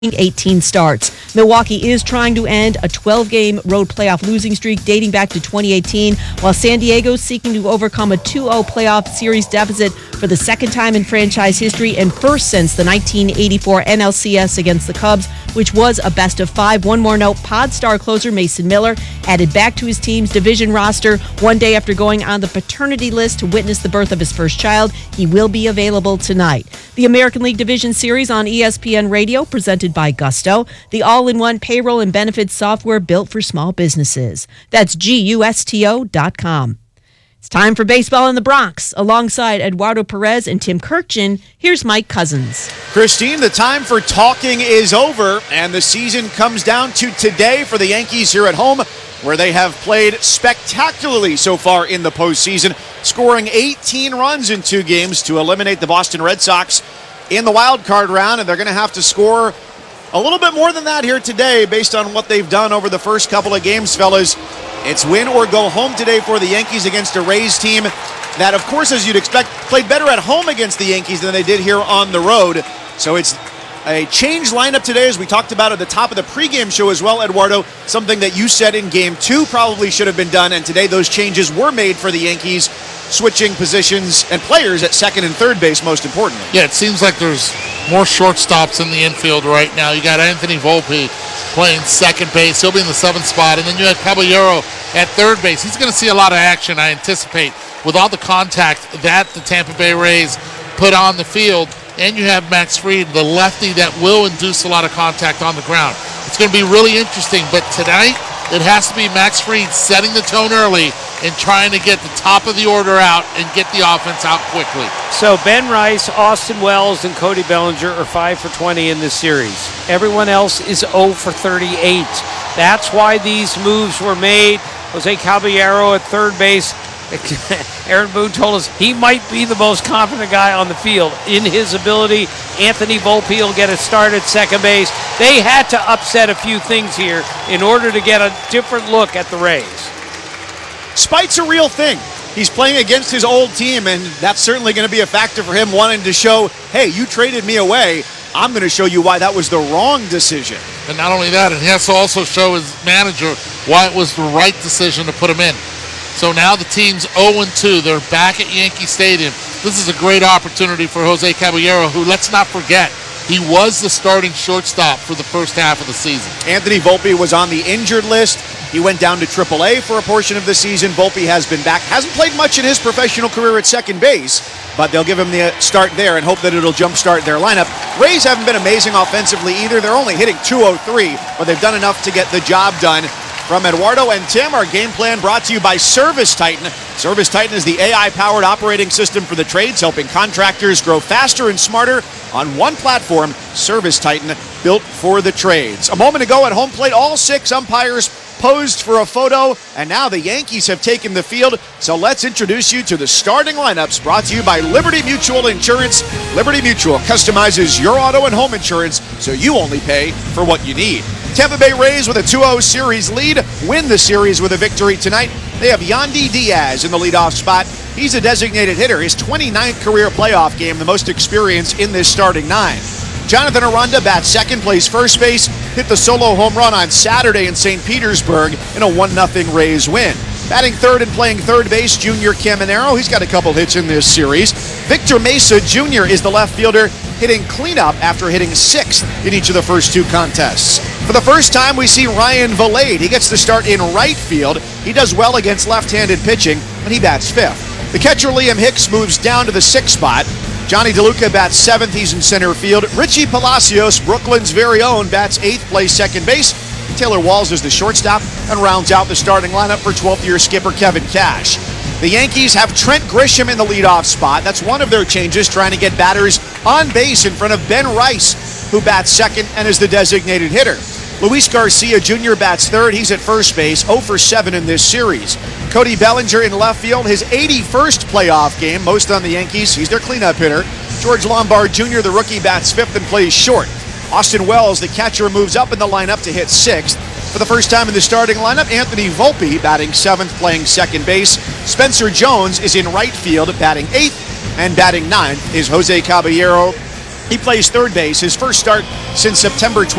18 starts. Milwaukee is trying to end a 12-game road playoff losing streak dating back to 2018, while San Diego is seeking to overcome a 2-0 playoff series deficit for the second time in franchise history and first since the 1984 NLCS against the Cubs, which was a best of 5. One more note, Pod star closer Mason Miller added back to his team's division roster one day after going on the paternity list to witness the birth of his first child. He will be available tonight. The American League Division Series on ESPN Radio, presented by Gusto, the all-in-one payroll and benefits software built for small businesses. That's GUSTO.com. It's time for baseball in the Bronx. Alongside Eduardo Perez and Tim Kirkjian, here's Mike Cousins. Christine, the time for talking is over, and the season comes down to today for the Yankees here at home, where they have played spectacularly so far in the postseason, scoring 18 runs in 2 games to eliminate the Boston Red Sox in the wild card round, and they're going to have to score a little bit more than that here today based on what they've done over the first couple of games, fellas. It's win or go home today for the Yankees against a Rays team that, of course, as you'd expect, played better at home against the Yankees than they did here on the road. So it's a changed lineup today, as we talked about at the top of the pregame show as well, Eduardo, something that you said in Game 2 probably should have been done, and today those changes were made for the Yankees, switching positions and players at second and third base, most importantly. Yeah, it seems like there's more shortstops in the infield right now. You got Anthony Volpe playing second base. He'll be in the 7th spot. And then you have Caballero at third base. He's going to see a lot of action, I anticipate, with all the contact that the Tampa Bay Rays put on the field. And you have Max Fried, the lefty that will induce a lot of contact on the ground. It's going to be really interesting. But tonight, it has to be Max Fried setting the tone early and trying to get the top of the order out and get the offense out quickly. So Ben Rice, Austin Wells, and Cody Bellinger are 5 for 20 in this series. Everyone else is 0 for 38. That's why these moves were made. Jose Caballero at third base. Aaron Boone told us he might be the most confident guy on the field in his ability. Anthony Volpe will get a start at second base. They had to upset a few things here in order to get a different look at the Rays. Spite's a real thing. He's playing against his old team, and that's certainly going to be a factor for him wanting to show, hey, you traded me away. I'm going to show you why that was the wrong decision. And not only that, and he has to also show his manager why it was the right decision to put him in. So now the team's 0-2. They're back at Yankee Stadium. This is a great opportunity for Jose Caballero, who, let's not forget, he was the starting shortstop for the first half of the season. Anthony Volpe was on the injured list. He went down to AAA for a portion of the season. Volpe has been back. Hasn't played much in his professional career at second base, but they'll give him the start there and hope that it'll jumpstart their lineup. Rays haven't been amazing offensively either. They're only hitting .203, but they've done enough to get the job done. From Eduardo and Tim, our game plan brought to you by Service Titan. Service Titan is the AI-powered operating system for the trades, helping contractors grow faster and smarter on one platform. Service Titan, built for the trades. A moment ago at home plate, all 6 umpires posed for a photo, and now the Yankees have taken the field. So let's introduce you to the starting lineups, brought to you by Liberty Mutual Insurance. Liberty Mutual customizes your auto and home insurance so you only pay for what you need. Tampa Bay Rays with a 2-0 series lead win the series with a victory tonight. They have Yandy Diaz in the leadoff spot. He's a designated hitter, his 29th career playoff game, the most experience in this starting 9. Jonathan Aranda bats second, plays first base, hit the solo home run on Saturday in St. Petersburg in a 1-0 Rays win. Batting third and playing third base, Junior Caminero. He's got a couple hits in this series. Victor Mesa Jr. is the left fielder, hitting cleanup after hitting 6th in each of the first 2 contests. For the first time, we see Ryan Valade. He gets the start in right field. He does well against left-handed pitching, and he bats 5th. The catcher Liam Hicks moves down to the 6th spot. Johnny DeLuca bats 7th. He's in center field. Richie Palacios, Brooklyn's very own, bats 8th, plays second base. Taylor Walls is the shortstop and rounds out the starting lineup for 12th-year skipper Kevin Cash. The Yankees have Trent Grisham in the leadoff spot. That's one of their changes, trying to get batters on base in front of Ben Rice, who bats second and is the designated hitter. Luis Garcia Jr. bats third. He's at first base, 0 for 7 in this series. Cody Bellinger in left field, his 81st playoff game, most on the Yankees. He's their cleanup hitter. George Lombard Jr., the rookie, bats 5th and plays short. Austin Wells, the catcher, moves up in the lineup to hit 6th. For the first time in the starting lineup, Anthony Volpe batting 7th, playing second base. Spencer Jones is in right field, batting 8th, and batting 9th is Jose Caballero. He plays third base. His first start since September